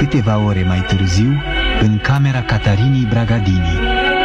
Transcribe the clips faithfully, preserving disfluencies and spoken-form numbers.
câteva ore mai târziu, în camera Catarinei Bragadini.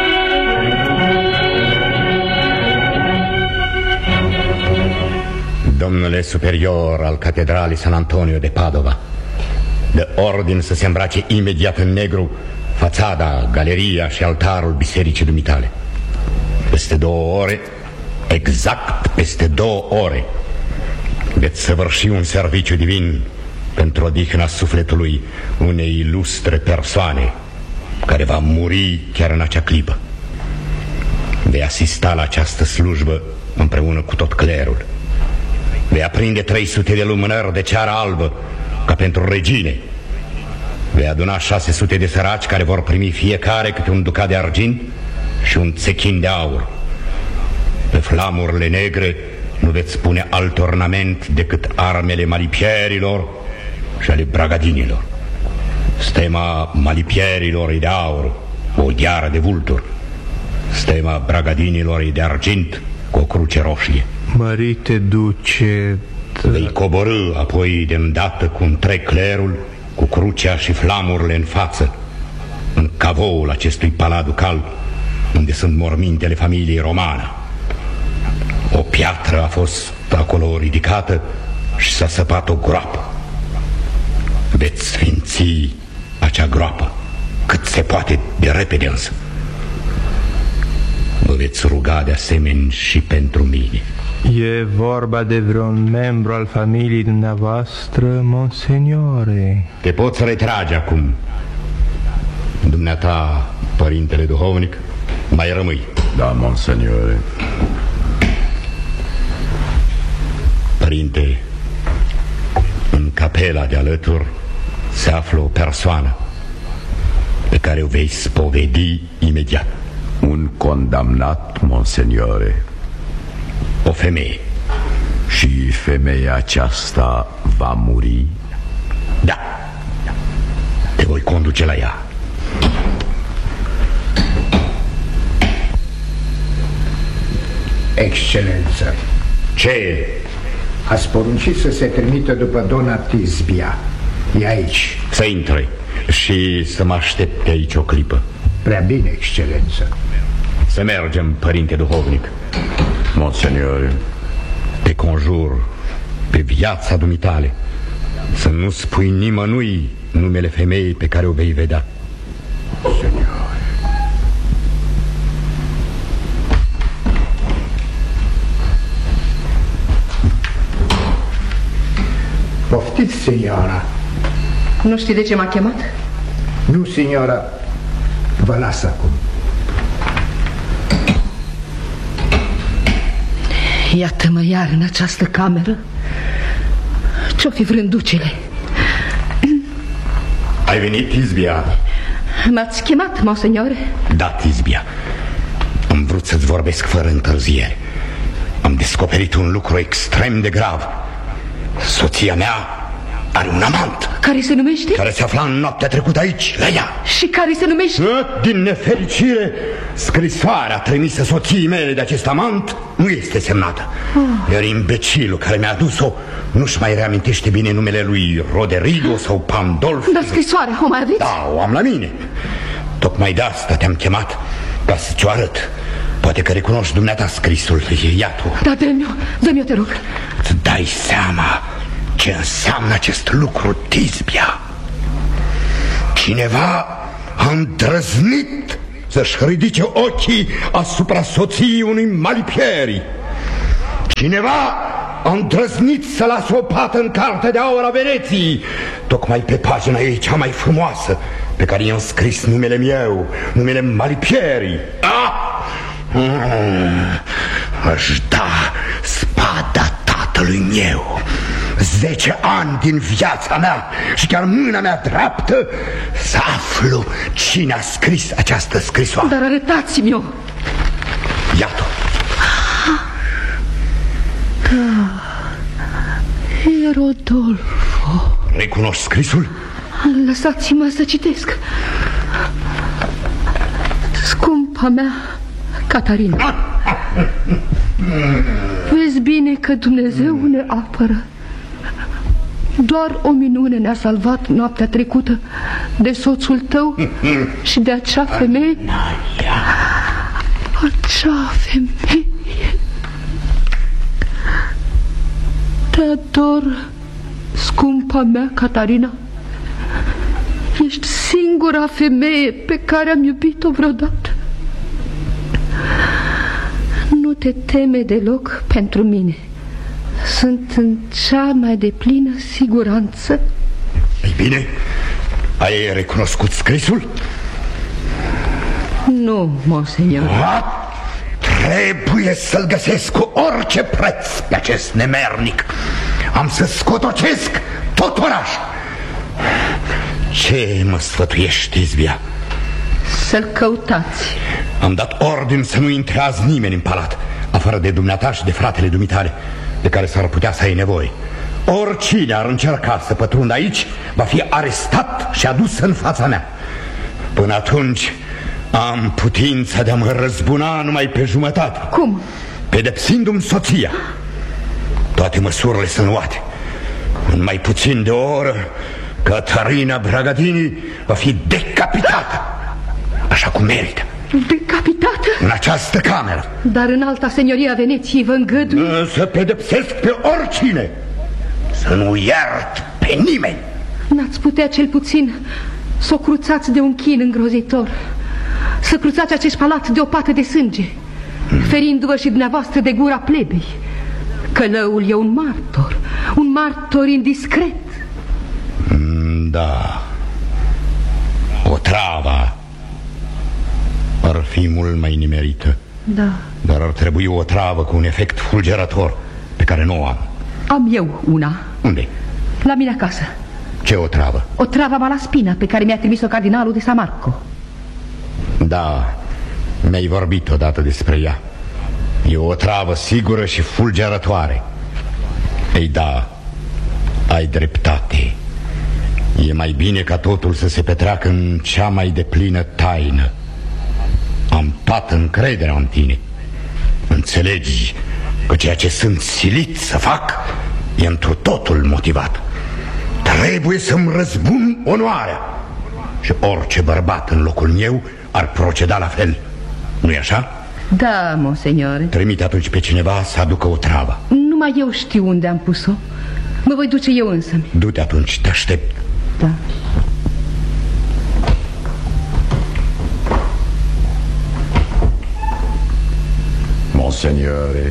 Domnule superior al Catedralei San Antonio de Padova, dă ordin să se îmbrace imediat în negru fațada, galeria și altarul bisericii dumitale. Peste două ore, exact peste două ore, veți săvârși un serviciu divin pentru odihna sufletului unei ilustre persoane care va muri chiar în acea clipă. Vei asista la această slujbă împreună cu tot clerul. Vei aprinde trei sute de lumânări de ceară albă ca pentru regine. Vei aduna șase sute de săraci care vor primi fiecare câte un ducat de argint și un țechin de aur. Pe flamurile negre nu veți pune alt ornament decât armele malipierilor și ale bragadinilor. Stema malipierilor e de aur, cu o gheară de vulturi. Stema bragadinilor e de argint, cu o cruce roșie. Mărite duce... Vei coborâ apoi de îndată cu întreg clerul, cu crucea și flamurile în față, în cavoul acestui palat ducal, unde sunt mormintele familiei romană. O piatră a fost acolo ridicată și s-a săpat o groapă. Veți sfinți acea groapă cât se poate de repede, însă vă veți ruga de asemenea și pentru mine. E vorba de vreun membru al familiei dumneavoastră, monseniore? Te poți retrage acum. Dumneata, părintele duhovnic, mai rămâi. Da, monseniore. Părinte, în capela de alături se află o persoană pe care o vei spovedi imediat. Un condamnat, monseniore. O femeie. Și femeia aceasta va muri? Da. Te voi conduce la ea. Excelență. Ce? Ați poruncit să se trimită după dona Tisbia. E aici. Să intre și să mă aștepte aici o clipă. Prea bine, excelență. Să mergem, părinte duhovnic. Monseniore, te conjur pe viața dumitale să nu spui nimănui numele femeii pe care o vei vedea. Senior. Poftiți, signora. Nu știi de ce m-a chemat? Nu, signora. Vă las acum. Iată-mă iar în această cameră. Ce-o fi vrând ducele? Ai venit, Tisbia? M-ați chemat, monseniore? Da, Tisbia. Am vrut să-ți vorbesc fără întârziere. Am descoperit un lucru extrem de grav. Soția mea are un amant. Care se numește? Care se afla în noaptea trecută aici, la ea. Și care se numește? Din nefericire, scrisoarea trimisă soției mele de acest amant nu este semnată. oh. Iar imbecilul care mi-a adus-o nu-și mai reamintește bine numele lui Roderigo sau Pandolfo. Dar scrisoarea o mai aveți? Da, o am la mine. Tocmai de asta te-am chemat, ca să ți-o arăt. Poate că recunoști dumneata scrisul. Ia tu. Da, dă-mi-o, dă-mi-o, te rog. Îți dai seama ce înseamnă acest lucru, Tisbia? Cineva a îndrăznit să-și ridice ochii asupra soției unui malipieri. Cineva a îndrăznit să lasă o pată în Cartea de Aur a Veneției, tocmai pe pagina ei cea mai frumoasă, pe care i-am scris numele meu, numele malipierii. Ah! Mm, aș da spada tatălui meu, zece ani din viața mea și chiar mâna mea dreaptă, să aflu cine a scris această scrisoare. Dar arătați-mi-o. Iată. E Rodolfo. Recunoști scrisul? Lăsați-mă să citesc. Scumpa mea Catarina, vezi bine că Dumnezeu ne apără. Doar o minune ne-a salvat noaptea trecută de soțul tău și de acea femeie. Acea femeie. Te ador, scumpa mea, Catarina. Ești singura femeie pe care am iubit-o vreodată. Nu te teme deloc pentru mine. Sunt în cea mai deplină siguranță. Ei bine, ai recunoscut scrisul? Nu, monseigneur. Trebuie să-l găsesc cu orice preț pe acest nemernic. Am să scotocesc tot orașul. Ce mă sfătuiești, Izbia? Să-l căutați. Am dat ordin să nu intre azi nimeni în palat, afară de dumneata și de fratele dumitale, de care s-ar putea să ai nevoie. Oricine ar încerca să pătrundă aici va fi arestat și adus în fața mea. Până atunci am putința de a mă răzbuna numai pe jumătate. Cum? Pedepsindu-mi soția. Toate măsurile sunt luate. În mai puțin de o oră Catarina Bragadini va fi decapitată, așa cum merită. Decapitată? În această cameră. Dar în alta senioria Veneției vă îngădui? Să pedepsesc pe oricine, să nu iert pe nimeni. N-ați putea cel puțin să o cruțați de un chin îngrozitor, să cruțați acest palat de o pată de sânge, hmm. ferindu-vă și dumneavoastră de gura plebei. Călăul e un martor, un martor indiscret. Da, otrava ar fi mult mai nimerită. Da. Dar ar trebui o travă cu un efect fulgerator pe care nu o am. Am eu una. Unde? La mine acasă. Ce o travă? O travă malaspina pe care mi-a trimis-o cardinalul de San Marco. Da, mi-ai vorbit odată despre ea. E o travă sigură și fulgerătoare. Ei da, ai dreptate. E mai bine ca totul să se petreacă în cea mai deplină taină. Am toată încrederea în tine. Înțelegi că ceea ce sunt silit să fac e întru totul motivat. Trebuie să-mi răzbun onoarea. Și orice bărbat în locul meu ar proceda la fel. Nu-i așa? Da, monseigneur. Trimite atunci pe cineva să aducă o travă. Numai eu știu unde am pus-o. Mă voi duce eu însămi. Du-te atunci, te aștept. Da. Monseigneur.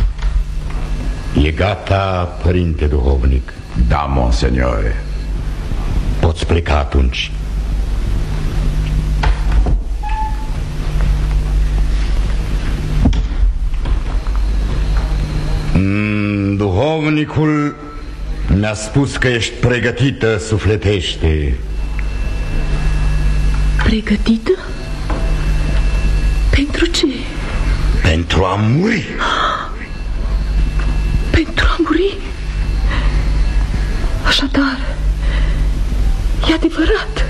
E gata, părinte duhovnic? Da, monseigneur. Poți pleca atunci. mm, Duhovnicul mi-a spus că ești pregătită sufletește. Pregătită? Pentru ce? Pentru a muri. Pentru a muri? Așadar, e adevărat.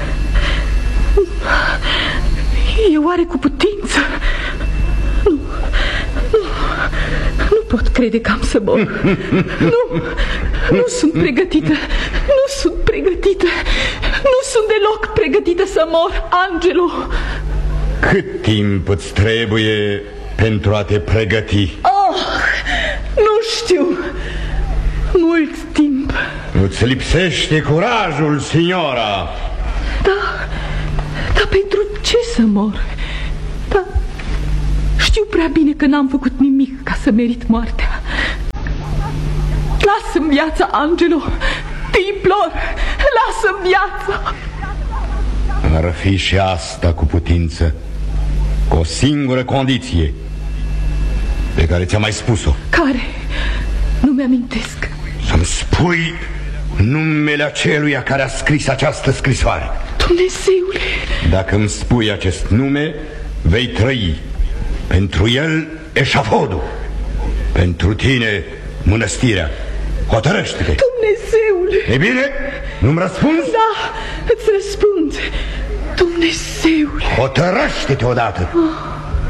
E oare cu putință? Nu, nu, nu pot crede că am să mor. Nu, nu sunt pregătită. Nu sunt pregătită. Nu sunt deloc pregătită să mor, Angelo. Cât timp îți trebuie pentru a te pregăti? Oh, nu știu. Mult timp. Îți lipsește curajul, signora. Da, dar pentru ce să mor? Da, știu prea bine că n-am făcut nimic ca să merit moartea. Lasă-mi viața, Angelo. Te implor, lasă-mi viața. Ar fi și asta cu putință, cu o singură condiție pe care ți-am mai spus-o. Care? Nu mi-amintesc. Să-mi spui numele aceluia care a scris această scrisoare. Dumnezeule! Dacă îmi spui acest nume, vei trăi. Pentru el eșafodul, pentru tine mănăstirea. Hotărăște-te. Dumnezeule! E bine? Nu-mi răspunzi? Da, îți răspund. Dumnezeule! Hotărăște-te odată. Oh.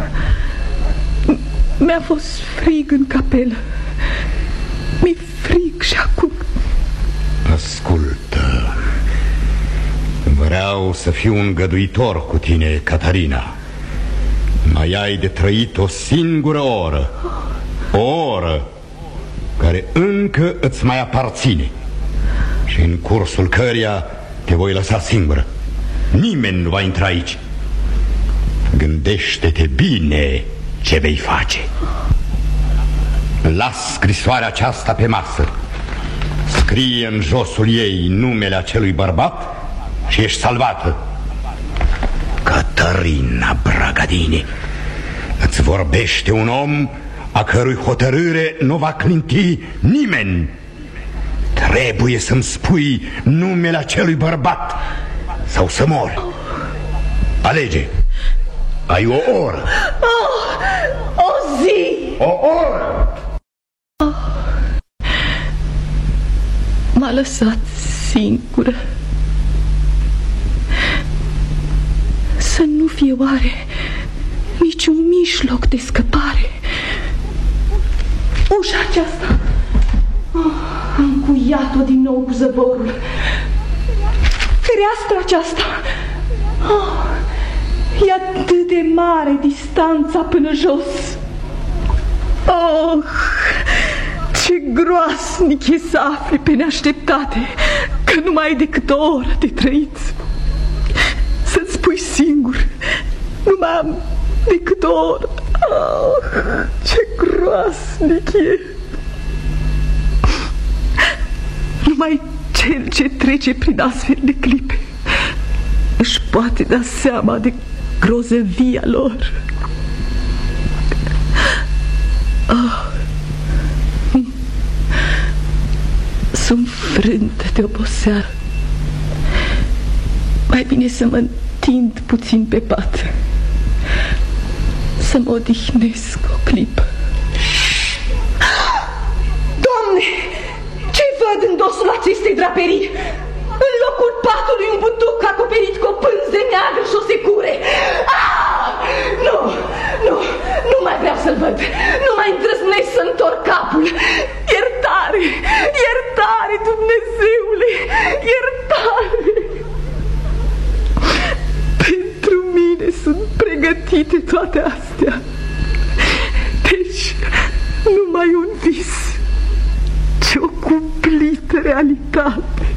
Mi-a fost frig în capelă. Mi-e frig și acum. Ascultă. Vreau să fiu îngăduitor cu tine, Catarina. Mai ai de trăit o singură oră. O oră care încă îți mai aparține și în cursul căreia te voi lăsa singură. Nimeni nu va intra aici. Gândește-te bine ce vei face. Las scrisoarea aceasta pe masă. Scrie în josul ei numele acelui bărbat și ești salvată. Catarina Bragadini. Îți vorbește un om a cărui hotărâre nu va clinti nimeni. Trebuie să-mi spui numele acelui bărbat sau să mor. Alege. Ai o oră. Oh, o zi. O oră. Oh. M-a lăsat singură. Să nu fie oare niciun mijloc de scăpare. Ușa aceasta, oh, am cuiat-o din nou cu zăvorul. Fereastra aceasta, oh, e atât de mare distanța până jos. Oh, ce groasnic e să afli pe neașteptate că nu mai ai decât o oră de trăit. Să-ți spui singur, nu mai am decât o oră. Oh, ce groasnic e. Numai cel ce trece prin astfel de clipe își poate da seama de grozăvia lor. Oh. Sunt frântă de oboseală. Mai bine să mă întind puțin pe pat, să mă odihnesc o clipă. Doamne, ce văd în dosul acestei draperii? În locul patului un butuc acoperit cu o pânză neagră și o secure. Ah! Nu, nu, nu mai vreau să-l văd. Nu mai îndrăznesc să întorc capul. Iertare, iertare, Dumnezeule, iertare. Pentru mine sunt pregătite toate astea. Deci, numai un vis, ci o cumplită realitate.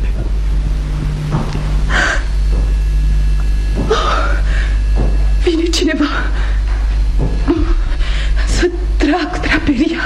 Oh, vine cineva. Să trag draperia.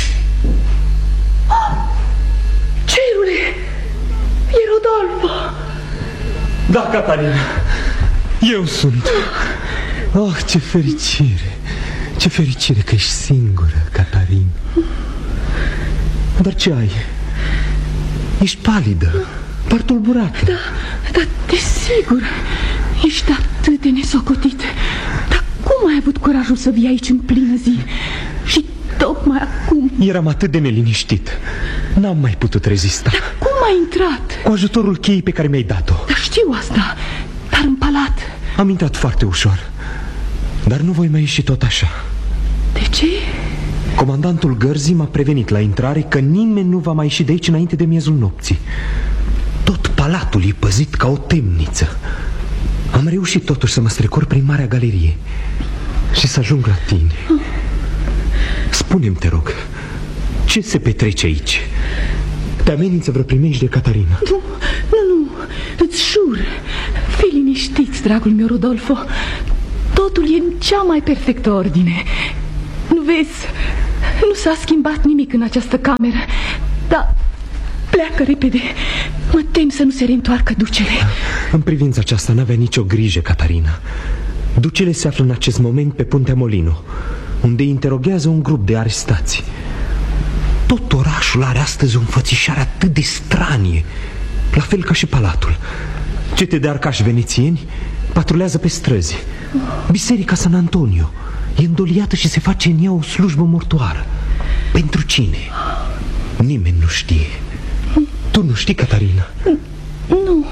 Oh, cerule, e Rodolfo. Da, Catarina, eu sunt. Oh, ce fericire. Ce fericire că ești singură, Catarina. Dar ce ai? Ești palidă, par tulburată. Da, da, desigur. Ești atât de nesocotit. Dar cum ai avut curajul să vii aici în plină zi? Și tocmai acum? Eram atât de neliniștit. N-am mai putut rezista. Dar cum ai intrat? Cu ajutorul cheii pe care mi-ai dat-o. Dar știu asta, dar în palat. Am intrat foarte ușor, dar nu voi mai ieși tot așa. De ce? Comandantul gărzii m-a prevenit la intrare că nimeni nu va mai ieși de aici înainte de miezul nopții. Tot palatul e păzit ca o temniță. Am reușit totuși să mă strecor prin Marea Galerie și să ajung la tine. Spune-mi, te rog, ce se petrece aici? Te amenință vreo primejde, Catarina? Nu, nu, nu, îți jur. Fii liniștit, dragul meu, Rodolfo. Totul e în cea mai perfectă ordine. Nu vezi, nu s-a schimbat nimic în această cameră. Dar pleacă repede. Mă tem să nu se reîntoarcă ducele. În privința aceasta n-avea nicio grijă, Catarina. Ducele se află în acest moment pe Puntea Molino, unde interoghează un grup de arestați. Tot orașul are astăzi o înfățișare atât de stranie, la fel ca și palatul. Cete de arcași venețieni patrulează pe străzi. Biserica San Antonio e îndoliată și se face în ea o slujbă mortoară. Pentru cine? Nimeni nu știe. Tu nu știi, Catarina? Nu.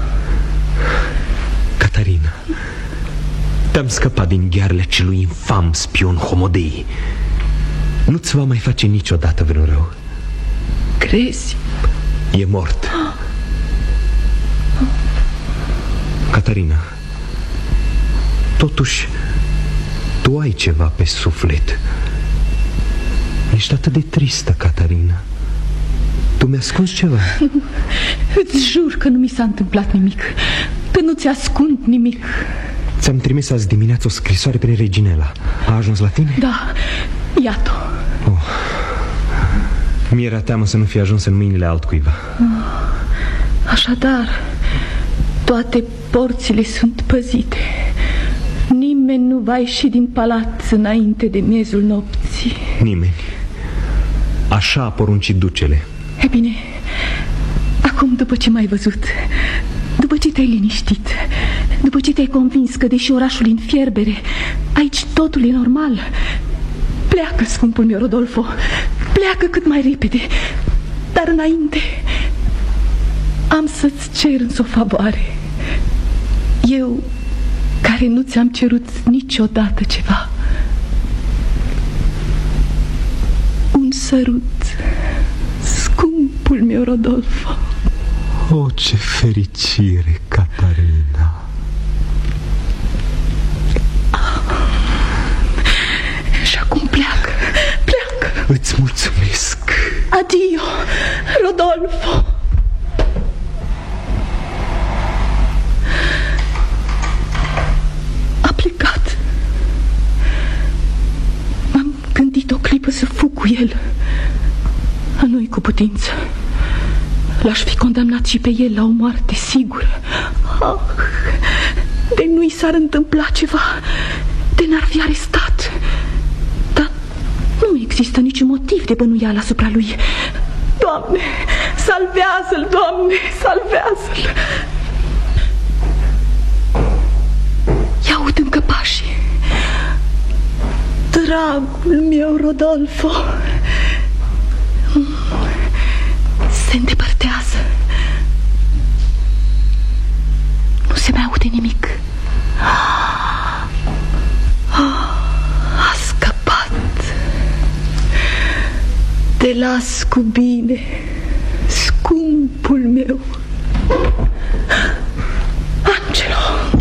Catarina, te-am scăpat din ghearele acelui infam spion Homodei. Nu-ți va mai face niciodată vreun rău. Crezi? E mort. Catarina, totuși tu ai ceva pe suflet. Ești atât de tristă, Catarina. Tu mi-ai ascuns ceva? Nu, îți jur că nu mi s-a întâmplat nimic, că nu ți ascund nimic. Ți-am trimis azi dimineață o scrisoare prin Reginela. A ajuns la tine? Da, iată. Oh. Mi-era teamă să nu fie ajuns în mâinile altcuiva. Așadar, toate porțile sunt păzite. Nimeni nu va ieși din palat înainte de miezul nopții. Nimeni. Așa a poruncit ducele. E bine, acum după ce m-ai văzut, după ce te-ai liniștit, după ce te-ai convins că deși orașul e în fierbere, aici totul e normal, pleacă, scumpul meu Rodolfo, pleacă cât mai repede. Dar înainte am să-ți cer însă o favoare. Eu, care nu ți-am cerut niciodată ceva. Un sărut, scumpul meu Rodolfo. O, ce fericire, Catarina. Și acum pleacă, pleacă. Îți mulțumesc. Adio, Rodolfo. A plecat. M-am gândit o clipă să fug cu el. Nu-i cu putință. L-aș fi condamnat și pe el la o moarte sigură. Ah, de nu-i s-ar întâmpla ceva, de n-ar fi arestat. Dar nu există niciun motiv de bănuială asupra lui. Doamne, salvează-l, Doamne, salvează-l. Ia uite încă pașii. Dragul meu, Rodolfo, se îndepărtează. Nu se mai aude nimic. A scăpat. Te las cu bine, scumpul meu Angelo.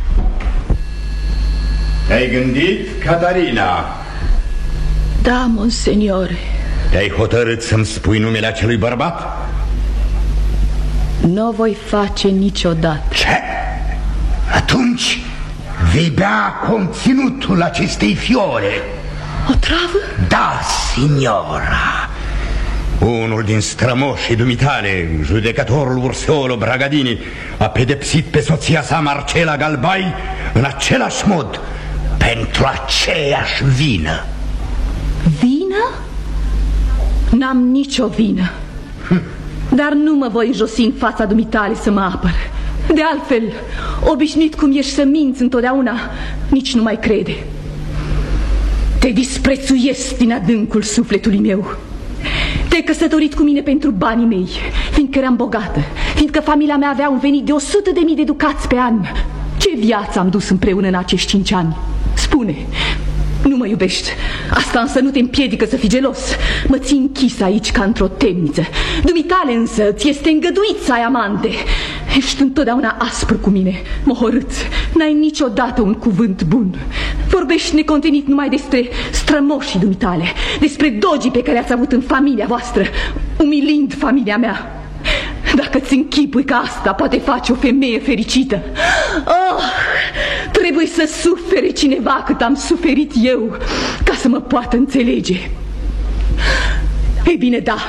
Te-ai gândit, Catarina? Da, monseniore. Te-ai hotărât să-mi spui numele acelui bărbat? Nu o voi face niciodată. Ce? Atunci vei bea conținutul acestei fiore. O travă? Da, signora. Unul din strămoșii dumitale, judecătorul Urseolo Bragadini, a pedepsit pe soția sa Marcela Galbai în același mod, pentru aceeași vină. Vină? N-am nicio vină. hm. Dar nu mă voi înjosi în fața dumitale să mă apăr. De altfel, obișnuit cum ești să minți întotdeauna, nici nu mai crede. Te disprețuiesc din adâncul sufletului meu. Te-ai căsătorit cu mine pentru banii mei, fiindcă eram bogată, fiindcă familia mea avea un venit de o sută de mii de ducați pe an. Ce viață am dus împreună în acești cinci ani? Spune, nu mă iubești. Asta însă nu te împiedică să fii gelos. Mă ții închis aici ca într-o temniță. Dumitale însă ți este îngăduit să ai amante. Ești întotdeauna aspru cu mine, mohorât. N-ai niciodată un cuvânt bun. Vorbești necontenit numai despre strămoșii dumitale, despre dogii pe care ați avut în familia voastră, umilind familia mea. Dacă ți închipui că asta poate face o femeie fericită, oh, trebuie să sufere cineva cât am suferit eu ca să mă poată înțelege. Ei bine, da,